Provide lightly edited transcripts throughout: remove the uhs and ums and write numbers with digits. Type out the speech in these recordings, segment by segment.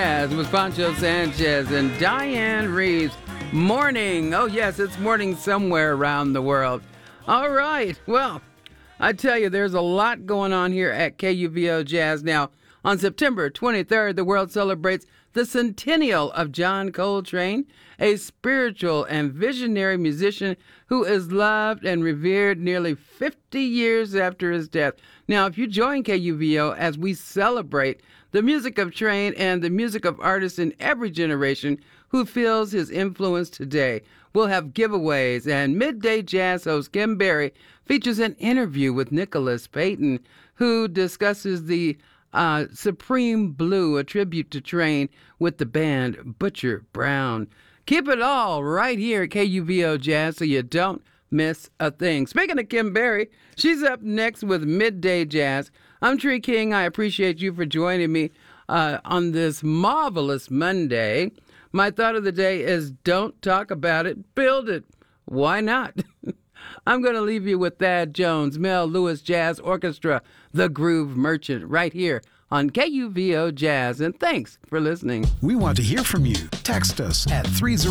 As with Pancho Sanchez and Diane Reeves. Morning. Oh, yes, it's morning somewhere around the world. All right. Well, I tell you, there's a lot going on here at KUVO Jazz. Now, on September 23rd, the world celebrates the centennial of John Coltrane, a spiritual and visionary musician who is loved and revered nearly 50 years after his death. Now, if you join KUVO as we celebrate the music of Train and the music of artists in every generation who feels his influence today, we'll have giveaways, and Midday Jazz host Kim Berry features an interview with Nicholas Payton, who discusses the Supreme Blue, a tribute to Train, with the band Butcher Brown. Keep it all right here at KUVO Jazz so you don't miss a thing. Speaking of Kim Berry, she's up next with Midday Jazz. I'm Tree King. I appreciate you for joining me on this marvelous Monday. My thought of the day is don't talk about it, build it. Why not? I'm going to leave you with Thad Jones, Mel Lewis Jazz Orchestra, The Groove Merchant, right here on KUVO Jazz. And thanks for listening. We want to hear from you. Text us at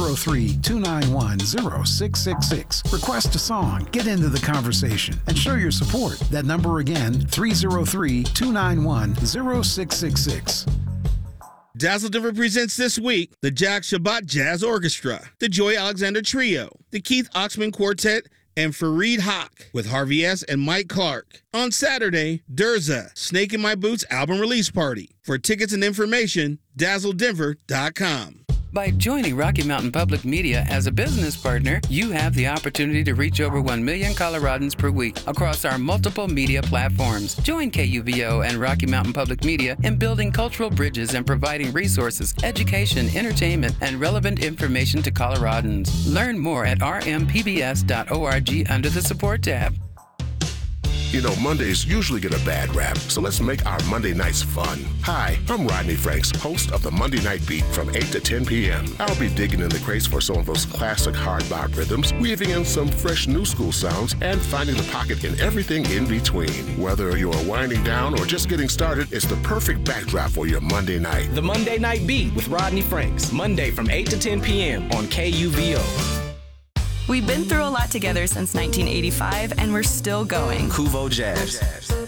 303-291-0666. Request a song, get into the conversation, and show your support. That number again, 303-291-0666. Dazzle Denver presents this week the Jack Shabbat Jazz Orchestra, the Joy Alexander Trio, the Keith Oxman Quartet, and Fareed Haq with Harvey S. and Mike Clark. On Saturday, Durza, Snake in My Boots album release party. For tickets and information, dazzledenver.com. By joining Rocky Mountain Public Media as a business partner, you have the opportunity to reach over 1 million Coloradans per week across our multiple media platforms. Join KUVO and Rocky Mountain Public Media in building cultural bridges and providing resources, education, entertainment, and relevant information to Coloradans. Learn more at rmpbs.org under the support tab. You know, Mondays usually get a bad rap, so let's make our Monday nights fun. Hi, I'm Rodney Franks, host of the Monday Night Beat from 8 to 10 p.m. I'll be digging in the crates for some of those classic hard bop rhythms, weaving in some fresh new school sounds, and finding the pocket in everything in between. Whether you're winding down or just getting started, it's the perfect backdrop for your Monday night. The Monday Night Beat with Rodney Franks, Monday from 8 to 10 p.m. on KUVO. We've been through a lot together since 1985, and we're still going. KUVO Jazz.